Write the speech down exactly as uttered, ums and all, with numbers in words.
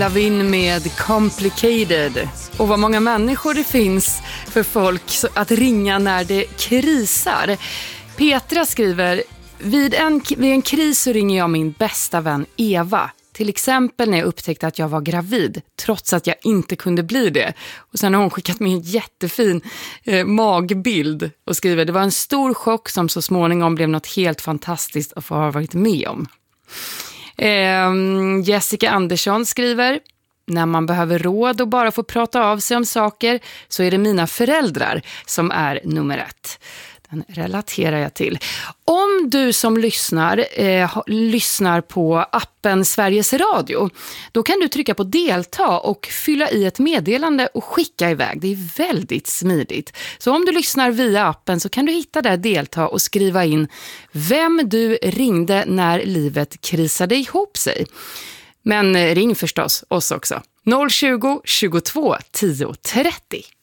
Lavin med Complicated. Och vad många människor det finns för folk att ringa när det krisar. Petra skriver: vid en, vid en kris så ringer jag min bästa vän Eva. Till exempel när jag upptäckte att jag var gravid, trots att jag inte kunde bli det. Och sen har hon skickat mig en jättefin eh, magbild och skriver: det var en stor chock som så småningom blev något helt fantastiskt att få ha varit med om. Eh, Jessica Andersson skriver: när man behöver råd och bara få prata av sig om saker så är det mina föräldrar som är nummer ett. Den relaterar jag till. Om du som lyssnar eh, lyssnar på appen Sveriges Radio, då kan du trycka på delta och fylla i ett meddelande och skicka iväg. Det är väldigt smidigt. Så om du lyssnar via appen så kan du hitta där delta och skriva in vem du ringde när livet krisade ihop sig. Men ring förstås oss också. noll tjugo, tjugotvå, tio, trettio.